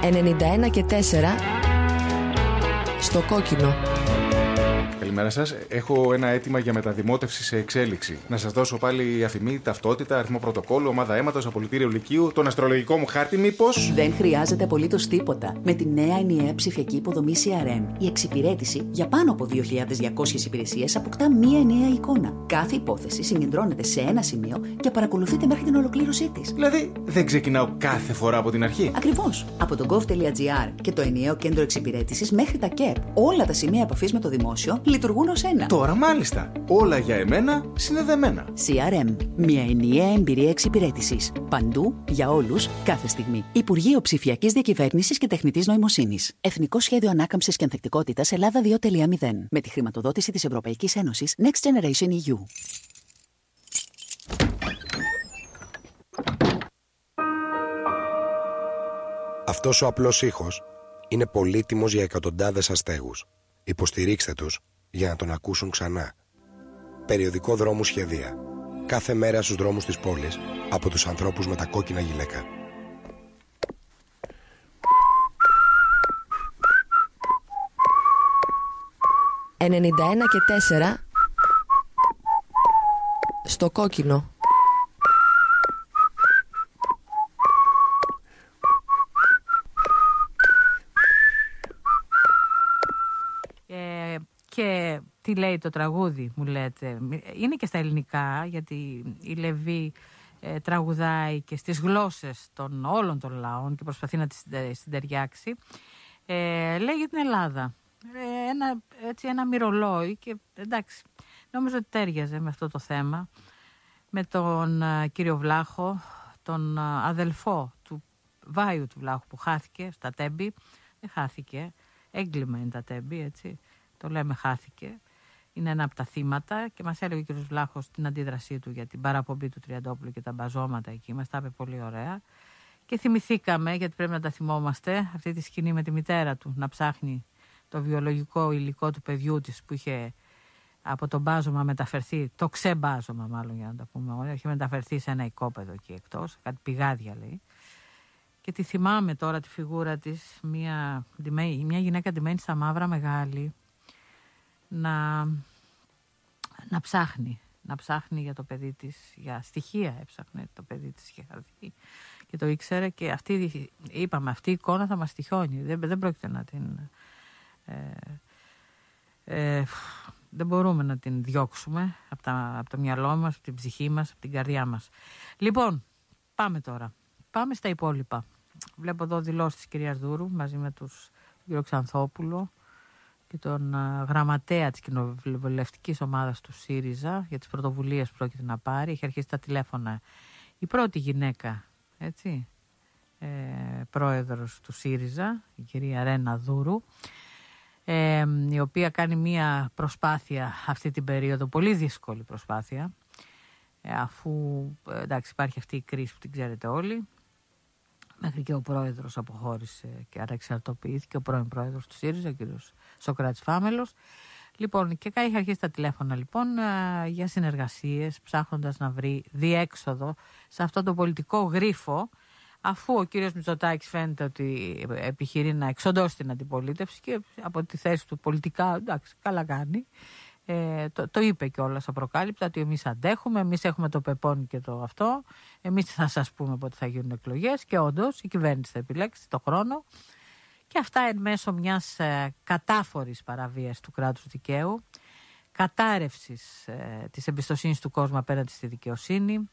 91 και 4 στο κόκκινο. Καλημέρα σας. Έχω ένα αίτημα για μεταδημότευση σε εξέλιξη. Να σας δώσω πάλι αφημί, ταυτότητα, αριθμό πρωτοκόλλου, ομάδα αίματος, απολυτήριο λυκείου, τον αστρολογικό μου χάρτη, μήπως? Δεν χρειάζεται απολύτως τίποτα. Με τη νέα ενιαία ψηφιακή υποδομή CRM, η εξυπηρέτηση για πάνω από 2.200 υπηρεσίες αποκτά μία ενιαία εικόνα. Κάθε υπόθεση συγκεντρώνεται σε ένα σημείο και παρακολουθείται μέχρι την ολοκλήρωσή της. Δηλαδή, δεν ξεκινάω κάθε φορά από την αρχή. Ακριβώς. Από το gov.gr και το ενιαίο κέντρο εξυπηρέτησης μέχρι τα ΚΕΠ, όλα τα σημεία επαφής με το δημόσιο λειτουργούν ως ένα. Τώρα μάλιστα. Όλα για εμένα συνδεδεμένα. CRM. Μια ενιαία εμπειρία εξυπηρέτησης. Παντού, για όλους, κάθε στιγμή. Υπουργείο Ψηφιακής Διακυβέρνησης και Τεχνητής Νοημοσύνης. Εθνικό Σχέδιο Ανάκαμψης και Ανθεκτικότητας Ελλάδα 2.0. Με τη χρηματοδότηση της Ευρωπαϊκής Ένωσης Next Generation EU. Αυτός ο απλός ήχος είναι πολύτιμος για εκατοντάδες αστέγους. Υποστηρίξτε τους για να τον ακούσουν ξανά. Περιοδικό Δρόμου Σχεδία. Κάθε μέρα στους δρόμους της πόλης από τους ανθρώπους με τα κόκκινα γυλαίκα. «91 και 4 στο κόκκινο». Και τι λέει το τραγούδι, μου λέτε? Είναι και στα ελληνικά, γιατί η Λεβί τραγουδάει και στις γλώσσες των όλων των λαών και προσπαθεί να τις συντεριάξει. Λέει για την Ελλάδα. Ένα μυρολόι, και εντάξει, νομίζω ότι τέριαζε με αυτό το θέμα, με τον κύριο Βλάχο, τον αδελφό του Βάιου του Βλάχου που χάθηκε στα Τέμπη. Δεν χάθηκε, έγκλημα είναι τα Τέμπη, έτσι. Το λέμε χάθηκε. Είναι ένα από τα θύματα και μας έλεγε ο κ. Βλάχος την αντίδρασή του για την παραπομπή του Τριαντόπουλου και τα μπαζώματα εκεί. Μας τα είπε πολύ ωραία. Και θυμηθήκαμε, γιατί πρέπει να τα θυμόμαστε, αυτή τη σκηνή με τη μητέρα του να ψάχνει το βιολογικό υλικό του παιδιού της που είχε από το μπάζωμα μεταφερθεί, το ξεμπάζωμα μάλλον για να τα πούμε όλα, είχε μεταφερθεί σε ένα οικόπεδο εκεί εκτός, κάτι πηγάδια λέει. Και τη θυμάμαι τώρα τη φιγούρα της, μια γυναίκα ντυμένη στα μαύρα μεγάλη, να ψάχνει για το παιδί της, για στοιχεία έψαχνε το παιδί της, είχε χαθεί και το ήξερε, και αυτή η εικόνα θα μας τυχιώνει, δεν πρόκειται να την δεν μπορούμε να την διώξουμε από το μυαλό μας, από την ψυχή μας, από την καρδιά μας. Λοιπόν, πάμε στα υπόλοιπα. Βλέπω εδώ δηλώσεις της κυρίας Δούρου μαζί με τον κύριο Ξανθόπουλο και τον γραμματέα της κοινοβουλευτικής ομάδας του ΣΥΡΙΖΑ για τις πρωτοβουλίες που πρόκειται να πάρει. Έχει αρχίσει τα τηλέφωνα η πρώτη γυναίκα, έτσι, πρόεδρος του ΣΥΡΙΖΑ, η κυρία Ρένα Δούρου, η οποία κάνει μία προσπάθεια αυτή την περίοδο, πολύ δύσκολη προσπάθεια, αφού εντάξει, υπάρχει αυτή η κρίση που την ξέρετε όλοι. Μέχρι και ο πρόεδρος αποχώρησε και άρα εξαρτοποιήθηκε, ο πρώην πρόεδρος του ΣΥΡΙΖΑ, ο κ. Σοκράτης Φάμελος. Λοιπόν, και έχει αρχίσει τα τηλέφωνα λοιπόν για συνεργασίες, ψάχνοντας να βρει διέξοδο σε αυτό το πολιτικό γρίφο, αφού ο κύριος Μητσοτάκης φαίνεται ότι επιχειρεί να εξοντώσει την αντιπολίτευση και από τη θέση του πολιτικά, εντάξει, καλά κάνει. Το είπε κιόλας απροκάλυπτα ότι εμείς αντέχουμε, εμείς έχουμε το πεπόνι και το αυτό, εμείς θα σας πούμε πότε θα γίνουν εκλογές, και όντως η κυβέρνηση θα επιλέξει το χρόνο, και αυτά εν μέσω μιας κατάφορης παραβίασης του κράτους δικαίου, κατάρρευσης της εμπιστοσύνης του κόσμου απέναντι στη δικαιοσύνη,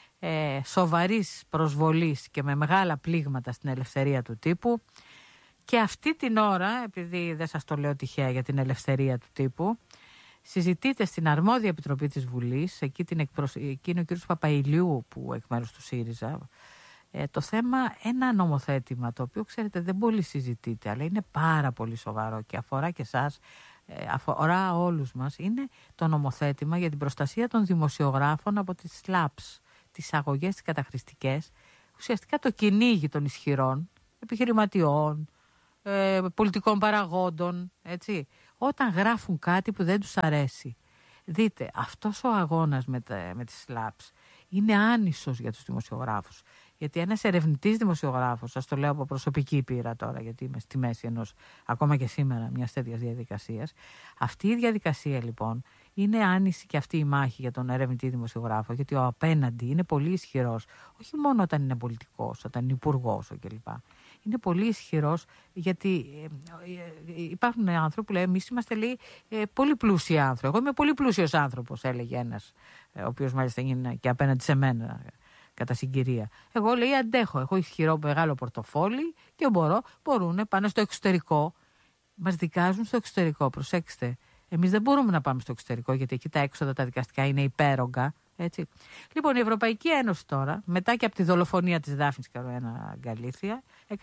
σοβαρής προσβολής και με μεγάλα πλήγματα στην ελευθερία του τύπου. Και αυτή την ώρα, επειδή δεν σας το λέω τυχαία για την ελευθερία του τύπου, συζητείται στην αρμόδια επιτροπή της Βουλής, εκεί είναι ο κ. Παπαϊλιού που εκ μέρους του ΣΥΡΙΖΑ, το θέμα, ένα νομοθέτημα το οποίο ξέρετε δεν πολύ συζητείται, αλλά είναι πάρα πολύ σοβαρό και αφορά και εσάς, αφορά όλους μας. Είναι το νομοθέτημα για την προστασία των δημοσιογράφων από τις SLAPS, τις αγωγές, τις καταχρηστικές, ουσιαστικά το κυνήγι των ισχυρών επιχειρηματιών, πολιτικών παραγόντων, έτσι, όταν γράφουν κάτι που δεν τους αρέσει. Δείτε, αυτός ο αγώνας με τις SLAPS είναι άνισος για τους δημοσιογράφους. Γιατί ένας ερευνητής δημοσιογράφος, σας το λέω από προσωπική πείρα τώρα, γιατί είμαι στη μέση ενός, ακόμα και σήμερα, μιας τέτοιας διαδικασίας. Αυτή η διαδικασία λοιπόν είναι άνηση και αυτή η μάχη για τον ερευνητή δημοσιογράφο, γιατί ο απέναντι είναι πολύ ισχυρός, όχι μόνο όταν είναι πολιτικός, όταν είναι υπουργός κλπ. Είναι πολύ ισχυρός, γιατί υπάρχουν άνθρωποι που λένε εμείς είμαστε πολύ πλούσιοι άνθρωποι. Εγώ είμαι πολύ πλούσιος άνθρωπος, έλεγε ένας, ο οποίος μάλιστα είναι και απέναντι σε μένα κατά συγκυρία. Εγώ λέει αντέχω, έχω ισχυρό μεγάλο πορτοφόλι και μπορούν πάνε στο εξωτερικό. Μας δικάζουν στο εξωτερικό, προσέξτε. Εμείς δεν μπορούμε να πάμε στο εξωτερικό, γιατί εκεί τα έξοδα τα δικαστικά είναι υπέρογκα. Έτσι. Λοιπόν, η Ευρωπαϊκή Ένωση τώρα, μετά και από τη δολοφονία της Δάφνης Καρουένα Γκαλίθια,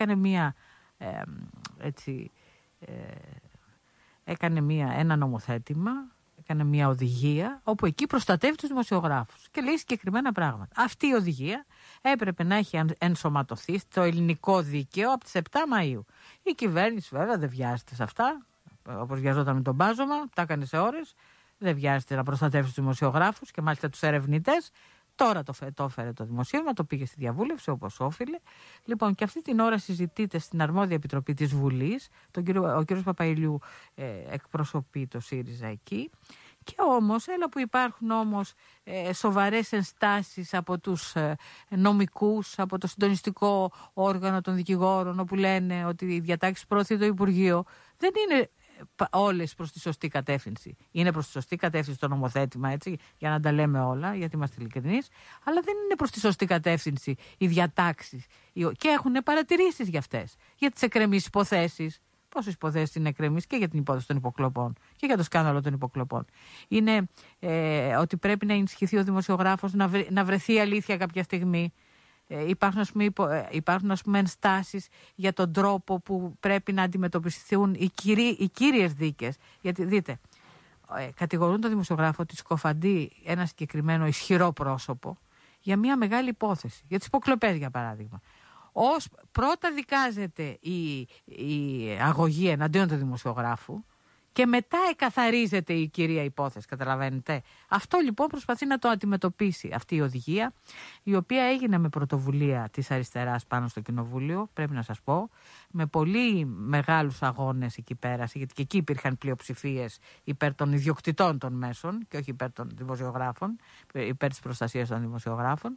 έκανε ένα νομοθέτημα, έκανε μια οδηγία, όπου εκεί προστατεύει τους δημοσιογράφους και λέει συγκεκριμένα πράγματα. Αυτή η οδηγία έπρεπε να έχει ενσωματωθεί στο ελληνικό δίκαιο από τις 7 Μαΐου. Η κυβέρνηση βέβαια δεν βιάζεται σε αυτά, όπως βιαζόταν με τον Μπάζωμα, τα έκανε σε ώρες. Δεν βιάζεται να προστατεύσει τους δημοσιογράφους και μάλιστα τους ερευνητές. Τώρα το έφερε το δημοσίευμα, το πήγε στη διαβούλευση όπως όφιλε. Λοιπόν, και αυτή την ώρα συζητείται στην αρμόδια επιτροπή της Βουλής. Ο κ. Παπαϊλιού εκπροσωπεί το ΣΥΡΙΖΑ εκεί. Και όμως, έλα που υπάρχουν όμως σοβαρές ενστάσεις από τους νομικούς, από το συντονιστικό όργανο των δικηγόρων, όπου λένε ότι οι διατάξεις που προωθεί το Υπουργείο δεν είναι όλες προς τη σωστή κατεύθυνση. Είναι προς τη σωστή κατεύθυνση το νομοθέτημα, έτσι, για να τα λέμε όλα, γιατί είμαστε ειλικρινείς, αλλά δεν είναι προς τη σωστή κατεύθυνση οι διατάξεις. Και έχουν παρατηρήσεις για αυτές, για τις εκκρεμείς υποθέσεις. Πόσες υποθέσεις είναι εκκρεμείς και για την υπόθεση των υποκλοπών και για το σκάνδαλο των υποκλοπών. Είναι ότι πρέπει να ενισχυθεί ο δημοσιογράφος, να βρεθεί αλήθεια κάποια στιγμή. Υπάρχουν ας πούμε ενστάσεις για τον τρόπο που πρέπει να αντιμετωπιστούν οι κύριες δίκες. Γιατί δείτε, κατηγορούν τον δημοσιογράφο ότι σκοφαντεί ένα συγκεκριμένο ισχυρό πρόσωπο για μια μεγάλη υπόθεση, για τις υποκλοπές για παράδειγμα. Πρώτα δικάζεται η αγωγή εναντίον του δημοσιογράφου και μετά εκαθαρίζεται η κυρία υπόθεση, καταλαβαίνετε. Αυτό λοιπόν προσπαθεί να το αντιμετωπίσει αυτή η οδηγία, η οποία έγινε με πρωτοβουλία της αριστεράς πάνω στο Κοινοβούλιο, πρέπει να σας πω, με πολύ μεγάλους αγώνες εκεί πέρα, γιατί και εκεί υπήρχαν πλειοψηφίες υπέρ των ιδιοκτητών των μέσων και όχι υπέρ των δημοσιογράφων, υπέρ της προστασίας των δημοσιογράφων.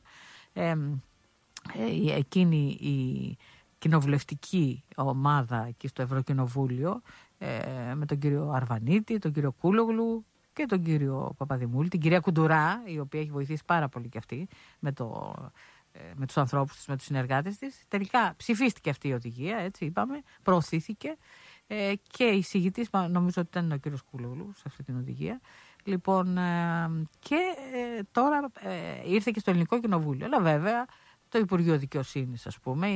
Εκείνη η κοινοβουλευτική ομάδα εκεί στο Ευρωκοινοβούλιο, με τον κύριο Αρβανίτη, τον κύριο Κούλογλου και τον κύριο Παπαδημούλη, την κυρία Κουντουρά, η οποία έχει βοηθήσει πάρα πολύ και αυτή με τους ανθρώπους της, με τους συνεργάτες της. Τελικά ψηφίστηκε αυτή η οδηγία, έτσι είπαμε, προωθήθηκε και η εισηγητής νομίζω ότι ήταν ο κύριος Κούλογλου σε αυτή την οδηγία. Λοιπόν, και τώρα ήρθε και στο Ελληνικό Κοινοβούλιο, αλλά βέβαια το Υπουργείο Δικαιοσύνης, ας πούμε,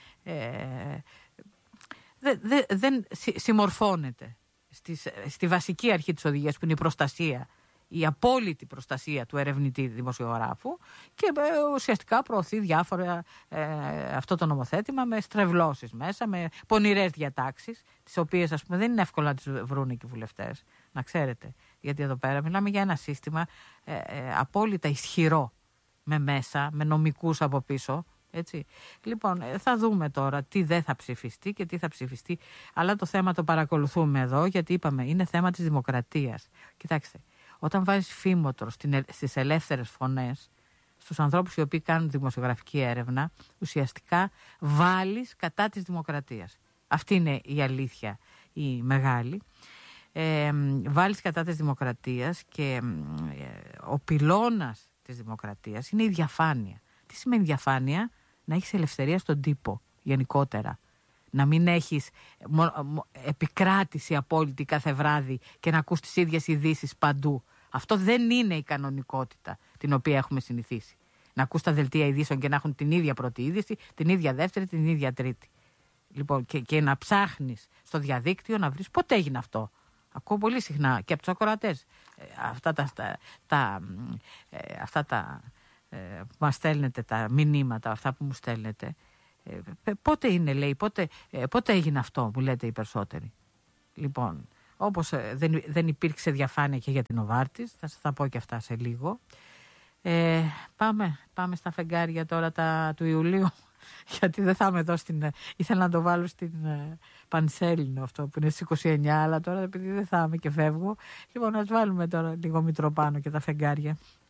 δεν συμμορφώνεται στη βασική αρχή της οδηγίας, που είναι η προστασία, η απόλυτη προστασία του ερευνητή δημοσιογράφου, και ουσιαστικά προωθεί διάφορα αυτό το νομοθέτημα με στρεβλώσεις μέσα, με πονηρές διατάξεις, τις οποίες ας πούμε δεν είναι εύκολο να τις βρουν και οι βουλευτές, να ξέρετε. Γιατί εδώ πέρα μιλάμε για ένα σύστημα απόλυτα ισχυρό, με μέσα, με νομικούς από πίσω, έτσι. Λοιπόν, θα δούμε τώρα τι δεν θα ψηφιστεί και τι θα ψηφιστεί, αλλά το θέμα το παρακολουθούμε εδώ, γιατί είπαμε είναι θέμα της δημοκρατίας. Κοιτάξτε, όταν βάζεις φήμοτρο στις ελεύθερες φωνές, στους ανθρώπους οι οποίοι κάνουν δημοσιογραφική έρευνα, ουσιαστικά βάλεις κατά της δημοκρατίας. Αυτή είναι η αλήθεια, η μεγάλη. Βάλεις κατά της δημοκρατίας και ο πυλώνας της δημοκρατίας είναι η διαφάνεια. Τι σημαίνει διαφάνεια? Να έχεις ελευθερία στον τύπο γενικότερα. Να μην έχεις επικράτηση απόλυτη κάθε βράδυ και να ακούς τις ίδιες ειδήσεις παντού. Αυτό δεν είναι η κανονικότητα την οποία έχουμε συνηθίσει. Να ακούς τα δελτία ειδήσεων και να έχουν την ίδια πρώτη είδηση, την ίδια δεύτερη, την ίδια τρίτη. Λοιπόν, και να ψάχνεις στο διαδίκτυο να βρεις πότε έγινε αυτό. Ακούω πολύ συχνά και από τους ακροατές αυτά τα που μας στέλνετε, τα μηνύματα, αυτά που μου στέλνετε. Πότε είναι, λέει, πότε έγινε αυτό, μου λέτε οι περισσότεροι. Λοιπόν, όπως δεν υπήρξε διαφάνεια και για την Νοβάρτις, θα σας τα πω και αυτά σε λίγο. Πάμε στα φεγγάρια τώρα του Ιουλίου, γιατί δεν θα είμαι εδώ ήθελα να το βάλω στην Πανσέλινο αυτό που είναι στις 29, αλλά τώρα επειδή δεν θα είμαι και φεύγω, λοιπόν, ας βάλουμε τώρα λίγο Μητροπάνο και τα φεγγάρια.